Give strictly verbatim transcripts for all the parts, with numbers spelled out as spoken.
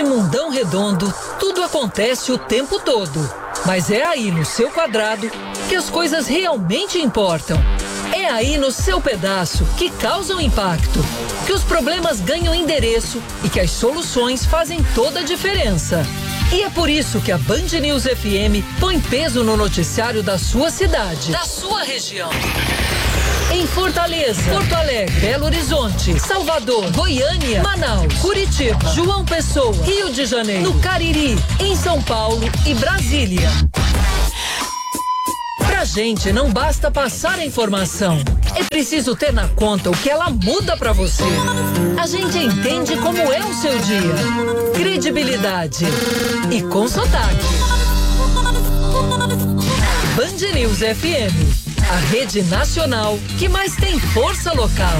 Nesse mundão redondo, tudo acontece o tempo todo. Mas é aí no seu quadrado que as coisas realmente importam. É aí no seu pedaço que causam impacto, que os problemas ganham endereço e que as soluções fazem toda a diferença. E é por isso que a Band News F M põe peso no noticiário da sua cidade, da sua região. Em Fortaleza, Porto Alegre, Belo Horizonte, Salvador, Goiânia, Manaus, Curitiba, João Pessoa, Rio de Janeiro, no Cariri, em São Paulo e Brasília. Pra gente não basta passar a informação, é preciso ter na conta o que ela muda pra você. A gente entende como é o seu dia. Credibilidade e com sotaque. Band News F M, a rede nacional que mais tem força local.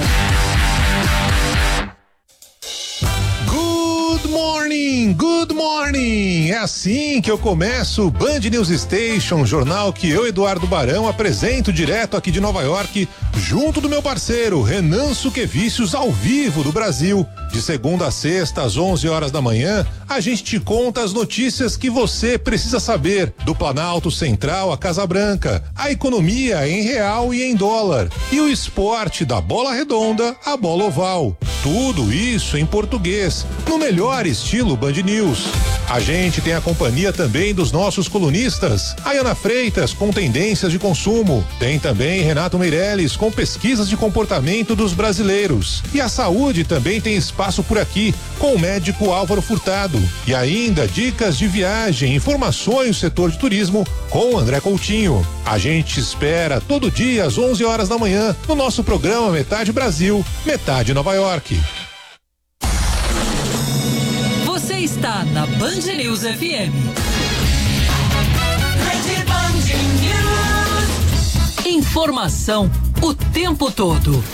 Good morning, good morning. É assim que eu começo o Band News Station, jornal que eu, Eduardo Barão, apresento direto aqui de Nova York, junto do meu parceiro Renan Suquevicius, ao vivo do Brasil. De segunda a sexta, às onze horas da manhã, a gente te conta as notícias que você precisa saber, do Planalto Central à Casa Branca, a economia em real e em dólar, e o esporte da bola redonda à bola oval. Tudo isso em português, no melhor estilo Band News. A gente tem a companhia também dos nossos colunistas, a Ana Freitas com tendências de consumo, tem também Renato Meirelles com pesquisas de comportamento dos brasileiros, e a saúde também tem espaço por aqui com o médico Álvaro Furtado, e ainda dicas de viagem, informações do setor de turismo com André Coutinho. A gente espera todo dia às onze horas da manhã no nosso programa Metade Brasil, Metade Nova York. Você está na Band News F M. Rede Band News. Informação o tempo todo.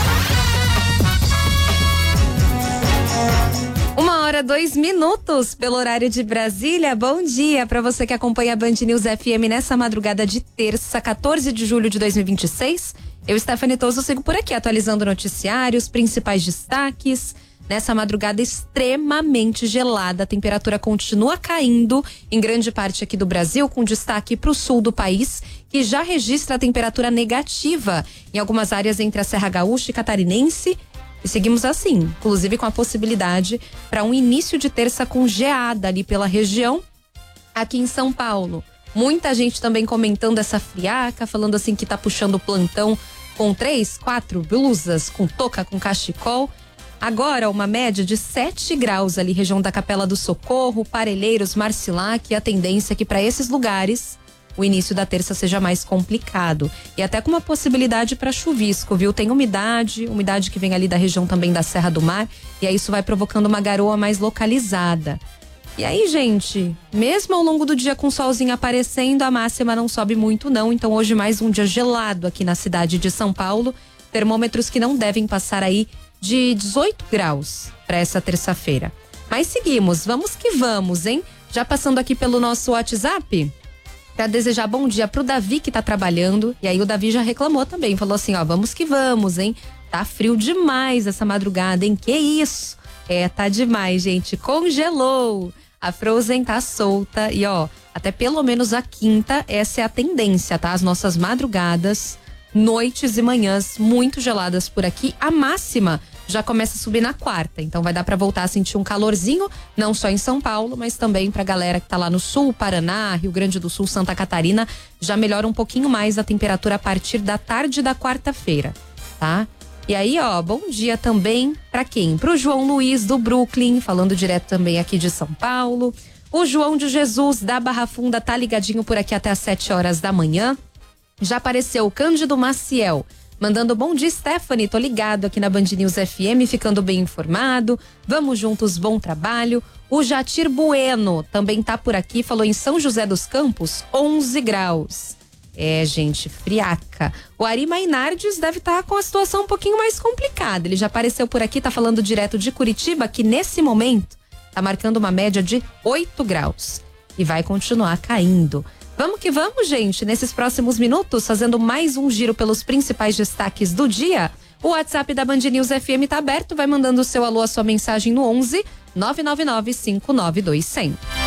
Uma hora, dois minutos pelo horário de Brasília. Bom dia para você que acompanha a Band News F M nessa madrugada de terça, quatorze de julho de dois mil e vinte e seis. Eu, Stephanie Toso, sigo por aqui atualizando noticiários, principais destaques. Nessa madrugada extremamente gelada, a temperatura continua caindo em grande parte aqui do Brasil, com destaque para o sul do país, que já registra a temperatura negativa em algumas áreas entre a Serra Gaúcha e Catarinense. E seguimos assim, inclusive com a possibilidade para um início de terça com geada ali pela região. Aqui em São Paulo, muita gente também comentando essa friaca, falando assim que tá puxando o plantão com três, quatro blusas, com touca, com cachecol. Agora, uma média de sete graus ali, região da Capela do Socorro, Parelheiros, Marcilac, e a tendência é que para esses lugares o início da terça seja mais complicado. E até com uma possibilidade para chuvisco, viu? Tem umidade, umidade que vem ali da região também da Serra do Mar, e aí isso vai provocando uma garoa mais localizada. E aí, gente, mesmo ao longo do dia com o solzinho aparecendo, a máxima não sobe muito não, então hoje mais um dia gelado aqui na cidade de São Paulo, termômetros que não devem passar aí de dezoito graus para essa terça-feira. Mas seguimos, vamos que vamos, hein? Já passando aqui pelo nosso WhatsApp, para desejar bom dia pro Davi que tá trabalhando, e aí o Davi já reclamou também, falou assim, ó, vamos que vamos, hein? Tá frio demais essa madrugada, hein? Que isso? É, tá demais, gente, congelou. A Frozen tá solta e ó, até pelo menos a quinta, essa é a tendência, tá? As nossas madrugadas, noites e manhãs muito geladas por aqui. A máxima já começa a subir na quarta, então vai dar para voltar a sentir um calorzinho, não só em São Paulo, mas também pra galera que tá lá no sul, Paraná, Rio Grande do Sul, Santa Catarina, já melhora um pouquinho mais a temperatura a partir da tarde da quarta-feira, tá? E aí, ó, bom dia também pra quem? Pro João Luiz do Brooklyn, falando direto também aqui de São Paulo. O João de Jesus da Barra Funda tá ligadinho por aqui até às sete horas da manhã. Já apareceu o Cândido Maciel, mandando bom dia, Stephanie, tô ligado aqui na Band News F M, ficando bem informado, vamos juntos, bom trabalho. O Jatir Bueno também tá por aqui, falou em São José dos Campos, onze graus. É, gente, friaca. O Ari Mainardes deve estar tá com a situação um pouquinho mais complicada, ele já apareceu por aqui, tá falando direto de Curitiba, que nesse momento tá marcando uma média de oito graus e vai continuar caindo. Vamos que vamos, gente, nesses próximos minutos, fazendo mais um giro pelos principais destaques do dia. O WhatsApp da Band News F M tá aberto, vai mandando o seu alô, a sua mensagem no onze nove nove nove cinco nove dois zero zero.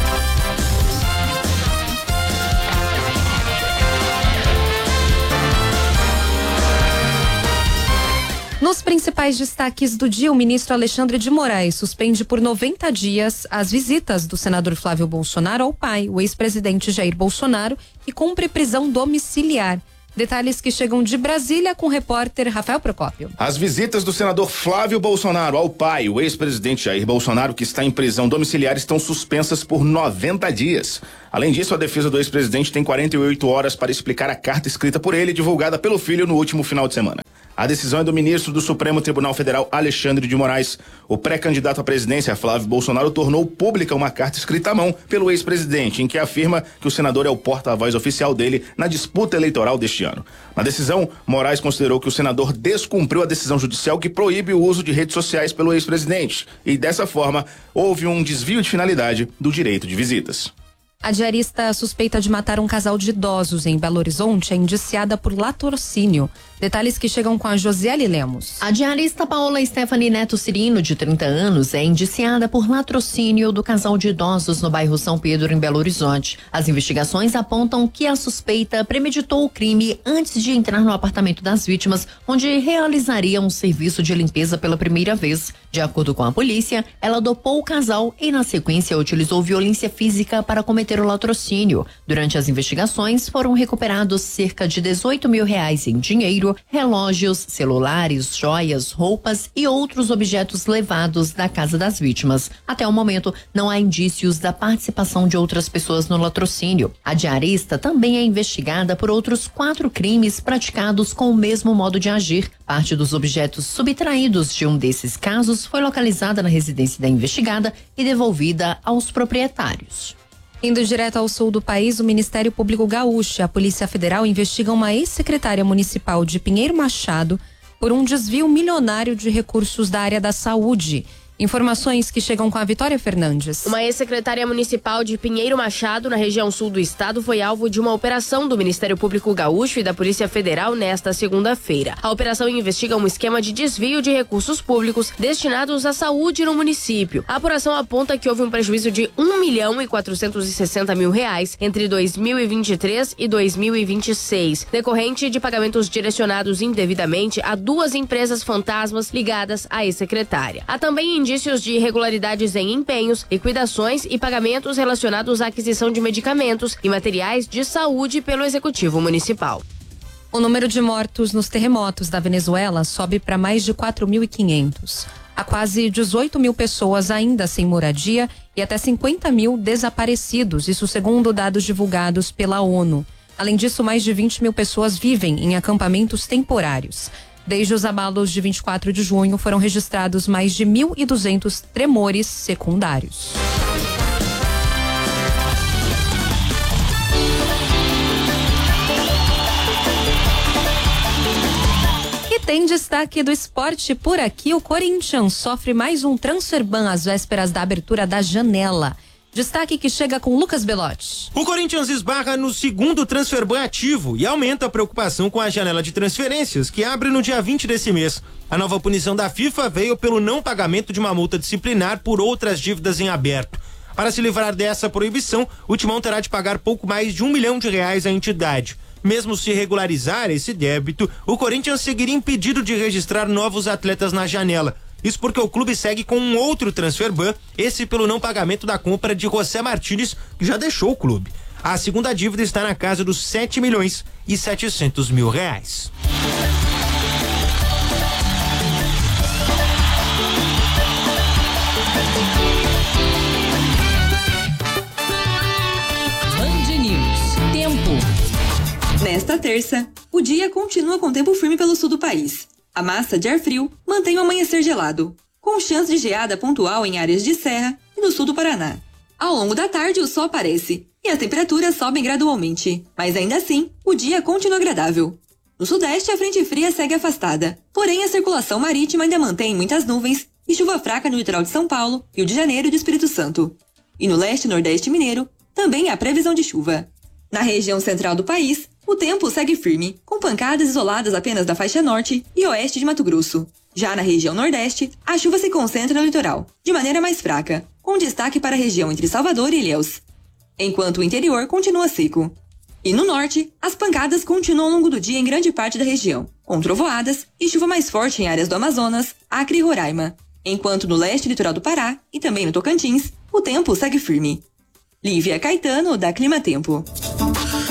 Nos principais destaques do dia, o ministro Alexandre de Moraes suspende por noventa dias as visitas do senador Flávio Bolsonaro ao pai, o ex-presidente Jair Bolsonaro, que cumpre prisão domiciliar. Detalhes que chegam de Brasília com o repórter Rafael Procópio. As visitas do senador Flávio Bolsonaro ao pai, o ex-presidente Jair Bolsonaro, que está em prisão domiciliar, estão suspensas por noventa dias. Além disso, a defesa do ex-presidente tem quarenta e oito horas para explicar a carta escrita por ele e divulgada pelo filho no último final de semana. A decisão é do ministro do Supremo Tribunal Federal, Alexandre de Moraes. O pré-candidato à presidência, Flávio Bolsonaro, tornou pública uma carta escrita à mão pelo ex-presidente, em que afirma que o senador é o porta-voz oficial dele na disputa eleitoral deste ano. Na decisão, Moraes considerou que o senador descumpriu a decisão judicial que proíbe o uso de redes sociais pelo ex-presidente e, dessa forma, houve um desvio de finalidade do direito de visitas. A diarista suspeita de matar um casal de idosos em Belo Horizonte é indiciada por latrocínio. Detalhes que chegam com a Josiele Lemos. A diarista Paola Stephanie Neto Cirino, de trinta anos, é indiciada por latrocínio do casal de idosos no bairro São Pedro, em Belo Horizonte. As investigações apontam que a suspeita premeditou o crime antes de entrar no apartamento das vítimas, onde realizaria um serviço de limpeza pela primeira vez. De acordo com a polícia, ela dopou o casal e, na sequência, utilizou violência física para cometer o latrocínio. Durante as investigações, foram recuperados cerca de dezoito mil reais em dinheiro, relógios, celulares, joias, roupas e outros objetos levados da casa das vítimas. Até o momento, não há indícios da participação de outras pessoas no latrocínio. A diarista também é investigada por outros quatro crimes praticados com o mesmo modo de agir. Parte dos objetos subtraídos de um desses casos foi localizada na residência da investigada e devolvida aos proprietários. Indo direto ao sul do país, o Ministério Público Gaúcho e a Polícia Federal investigam uma ex-secretária municipal de Pinheiro Machado por um desvio milionário de recursos da área da saúde. Informações que chegam com a Vitória Fernandes. Uma ex-secretária municipal de Pinheiro Machado, na região sul do estado, foi alvo de uma operação do Ministério Público Gaúcho e da Polícia Federal nesta segunda-feira. A operação investiga um esquema de desvio de recursos públicos destinados à saúde no município. A apuração aponta que houve um prejuízo de um milhão e quatrocentos e sessenta mil reais entre dois mil e vinte e três e dois mil e vinte e seis, decorrente de pagamentos direcionados indevidamente a duas empresas fantasmas ligadas à ex-secretária. Há também indícios de irregularidades em empenhos, liquidações e pagamentos relacionados à aquisição de medicamentos e materiais de saúde pelo Executivo Municipal. O número de mortos nos terremotos da Venezuela sobe para mais de quatro mil e quinhentos. Há quase dezoito mil pessoas ainda sem moradia e até cinquenta mil desaparecidos, isso segundo dados divulgados pela ONU. Além disso, mais de vinte mil pessoas vivem em acampamentos temporários. Desde os abalos de vinte e quatro de junho, foram registrados mais de mil e duzentos tremores secundários. E tem destaque do esporte por aqui. O Corinthians sofre mais um transfer ban às vésperas da abertura da janela. Destaque que chega com Lucas Belotti. O Corinthians esbarra no segundo transfer ban ativo e aumenta a preocupação com a janela de transferências, que abre no dia vinte desse mês. A nova punição da FIFA veio pelo não pagamento de uma multa disciplinar por outras dívidas em aberto. Para se livrar dessa proibição, o Timão terá de pagar pouco mais de um milhão de reais à entidade. Mesmo se regularizar esse débito, o Corinthians seguiria impedido de registrar novos atletas na janela. Isso porque o clube segue com um outro transfer ban, esse pelo não pagamento da compra de José Martínez, que já deixou o clube. A segunda dívida está na casa dos sete milhões e setecentos mil reais. Band News. Tempo. Nesta terça, o dia continua com tempo firme pelo sul do país. A massa de ar frio mantém o amanhecer gelado, com chance de geada pontual em áreas de serra e no sul do Paraná. Ao longo da tarde, o sol aparece e as temperaturas sobem gradualmente, mas ainda assim, o dia continua agradável. No sudeste, a frente fria segue afastada, porém a circulação marítima ainda mantém muitas nuvens e chuva fraca no litoral de São Paulo, Rio de Janeiro e do Espírito Santo. E no leste e nordeste mineiro, também há previsão de chuva. Na região central do país, o tempo segue firme, com pancadas isoladas apenas da faixa norte e oeste de Mato Grosso. Já na região nordeste, a chuva se concentra no litoral, de maneira mais fraca, com destaque para a região entre Salvador e Ilhéus, enquanto o interior continua seco. E no norte, as pancadas continuam ao longo do dia em grande parte da região, com trovoadas e chuva mais forte em áreas do Amazonas, Acre e Roraima, enquanto no leste litoral do Pará e também no Tocantins, o tempo segue firme. Lívia Caetano, da Clima Tempo.